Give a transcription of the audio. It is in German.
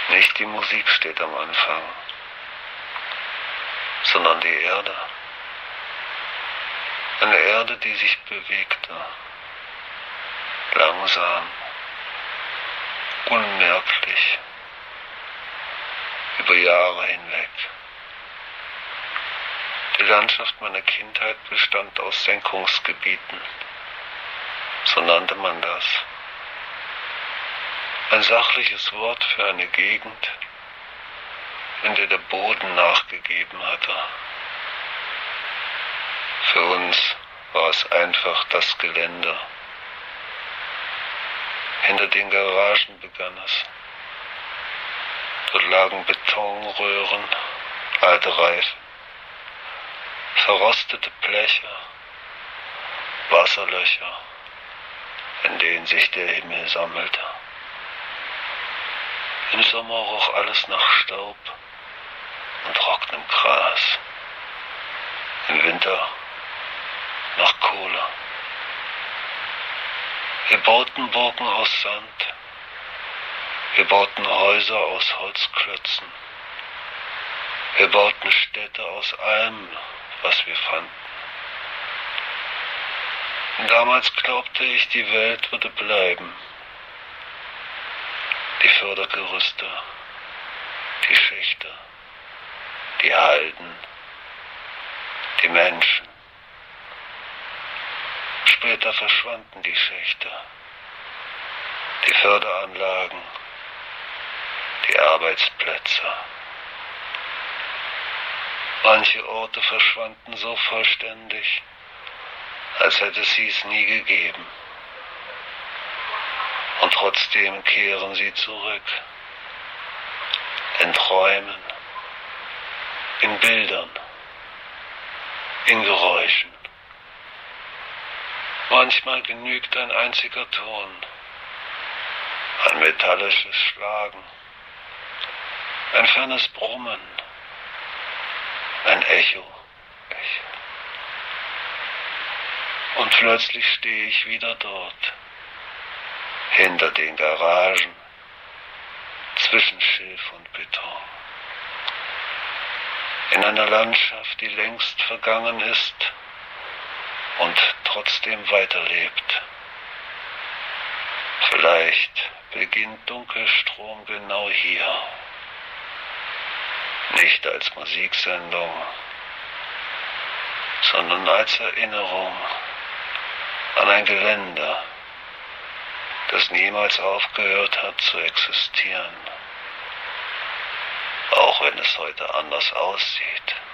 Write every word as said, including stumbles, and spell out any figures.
Nicht die Musik steht am Anfang, sondern die Erde. Eine Erde, die sich bewegte, langsam, unmerklich, über Jahre hinweg. Die Landschaft meiner Kindheit bestand aus Senkungsgebieten, so nannte man das. Ein sachliches Wort für eine Gegend, in der der Boden nachgegeben hatte. Für uns war es einfach das Gelände. Hinter den Garagen begann es. Dort lagen Betonröhren, alte Reifen, verrostete Bleche, Wasserlöcher, in denen sich der Himmel sammelte. Im Sommer roch alles nach Staub und trockenem Gras. Im Winter nach Kohle. Wir bauten Burgen aus Sand. Wir bauten Häuser aus Holzklötzen. Wir bauten Städte aus allem, was wir fanden. Und damals glaubte ich, die Welt würde bleiben. Die Fördergerüste, die Schächte, die Halden, die Menschen. Später verschwanden die Schächte, die Förderanlagen, die Arbeitsplätze. Manche Orte verschwanden so vollständig, als hätte sie es nie gegeben. Und trotzdem kehren sie zurück. In Träumen, in Bildern, in Geräuschen. Manchmal genügt ein einziger Ton, ein metallisches Schlagen, ein fernes Brummen, ein Echo. Und plötzlich stehe ich wieder dort, hinter den Garagen, zwischen Schilf und Beton. In einer Landschaft, die längst vergangen ist und trotzdem weiterlebt. Vielleicht beginnt Dunkelstrom genau hier. Nicht als Musiksendung, sondern als Erinnerung an ein Gelände, das niemals aufgehört hat zu existieren, auch wenn es heute anders aussieht.